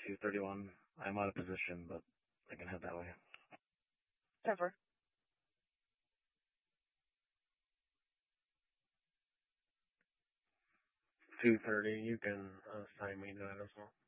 2:31. I'm out of position, but I can head that way. 10-4. 2:30. You can assign me to that as well.